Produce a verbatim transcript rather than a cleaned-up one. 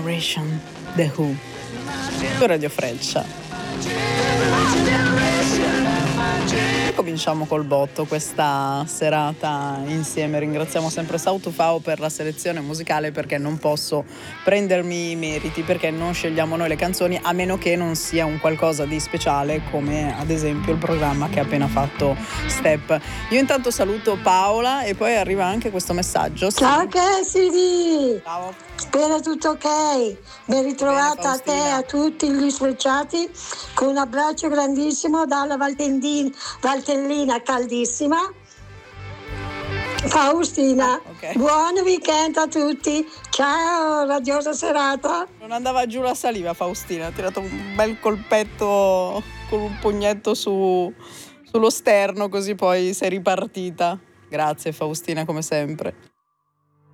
Generation, The Who. Su Radio Freccia. Cominciamo col botto questa serata insieme. Ringraziamo sempre Sautufao per la selezione musicale, perché non posso prendermi i meriti, perché non scegliamo noi le canzoni, a meno che non sia un qualcosa di speciale, come ad esempio il programma che ha appena fatto Step. Io intanto saluto Paola e poi arriva anche questo messaggio. Ciao Cassidy! Ciao. Spero tutto ok. Ben ritrovata a te e a tutti gli sfrecciati, con un abbraccio grandissimo dalla Valtellina, Valtellina caldissima. Faustina, ah, okay. Buon weekend a tutti, ciao, radiosa serata. Non andava giù la saliva Faustina, ha tirato un bel colpetto con un pugnetto su, sullo sterno, così poi sei ripartita. Grazie Faustina come sempre.